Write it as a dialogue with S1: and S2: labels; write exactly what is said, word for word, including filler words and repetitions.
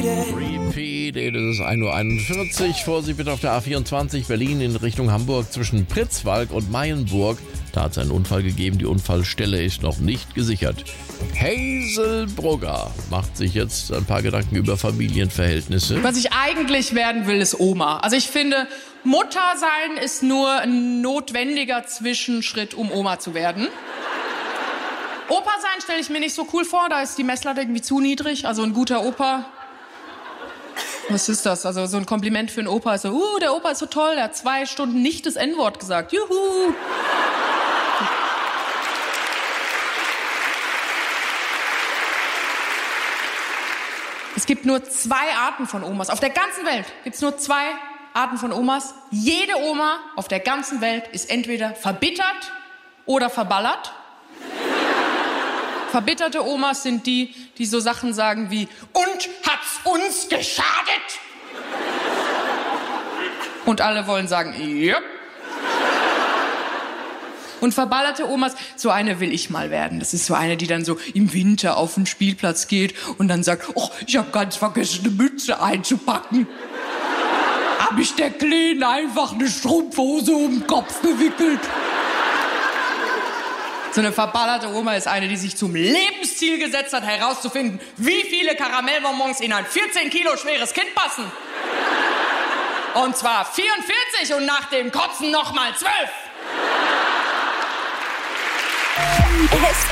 S1: Repeat, es ist ein Uhr einundvierzig. Vorsicht bitte auf der A vierundzwanzig Berlin in Richtung Hamburg zwischen Pritzwalk und Mayenburg. Da hat es einen Unfall gegeben, die Unfallstelle ist noch nicht gesichert. Hazel Brugger macht sich jetzt ein paar Gedanken über Familienverhältnisse.
S2: Was ich eigentlich werden will, ist Oma. Also ich finde, Mutter sein ist nur ein notwendiger Zwischenschritt, um Oma zu werden. Opa sein stelle ich mir nicht so cool vor, da ist die Messlatte irgendwie zu niedrig. Also ein guter Opa, was ist das? Also so ein Kompliment für einen Opa ist so, uh, der Opa ist so toll, der hat zwei Stunden nicht das En-Wort gesagt. Juhu! Es gibt nur zwei Arten von Omas. Auf der ganzen Welt gibt es nur zwei Arten von Omas. Jede Oma auf der ganzen Welt ist entweder verbittert oder verballert. Verbitterte Omas sind die, die so Sachen sagen wie, und hat's uns geschadet? Und alle wollen sagen, yep. Und verballerte Omas, so eine will ich mal werden. Das ist so eine, die dann so im Winter auf den Spielplatz geht und dann sagt, oh, ich habe ganz vergessen, eine Mütze einzupacken. Hab ich der Kleinen einfach eine Strumpfhose um den Kopf gewickelt. So eine verballerte Oma ist eine, die sich zum Lebensziel gesetzt hat, herauszufinden, wie viele Karamellbonbons in ein vierzehn Kilo schweres Kind passen. Und zwar vierundvierzig und nach dem Kotzen nochmal zwölf.